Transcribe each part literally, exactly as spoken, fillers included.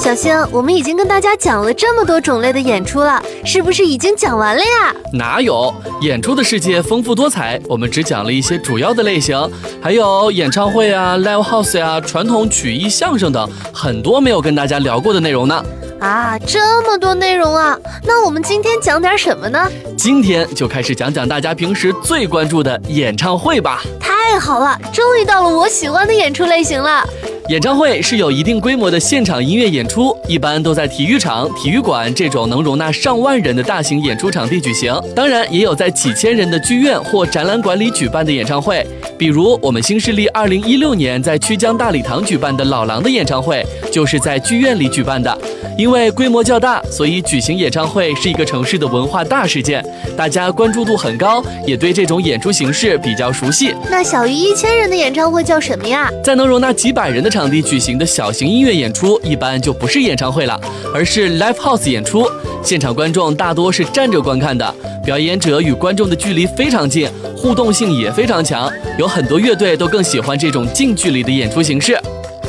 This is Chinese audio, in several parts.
小星，我们已经跟大家讲了这么多种类的演出了，是不是已经讲完了呀？ 哪有，演出的世界丰富多彩，我们只讲了一些主要的类型，还有演唱会啊、live house 啊、传统曲艺、相声等，很多没有跟大家聊过的内容呢。 啊，这么多内容啊！那我们今天讲点什么呢？ 今天就开始讲讲大家平时最关注的演唱会吧。 太好了，终于到了我喜欢的演出类型了。 演唱会是有一定规模的现场音乐演出，一般都在体育场、体育馆这种能容纳上万人的大型演出场地举行。当然，也有在几千人的剧院或展览馆里举办的演唱会，比如我们新势力二零一六年在曲江大礼堂举办的老狼的演唱会，就是在剧院里举办的。因为规模较大，所以举行演唱会是一个城市的文化大事件，大家关注度很高，也对这种演出形式比较熟悉。 那小于一千人的演唱会叫什么呀？ 在能容纳几百人的场地举行的小型音乐演出，一般就不是演唱会了，而是 live house 演出。现场观众大多是站着观看的，表演者与观众的距离非常近，互动性也非常强，有很多乐队都更喜欢这种近距离的演出形式。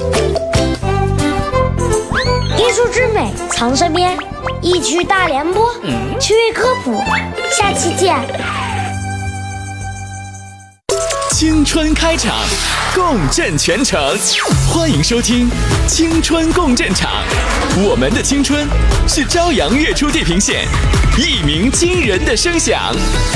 艺术之美藏身边，一曲大联播，趣味科普，下期见。 青春开场，共振全城，欢迎收听青春共振场。我们的青春是朝阳跃出地平线，一鸣惊人的声响。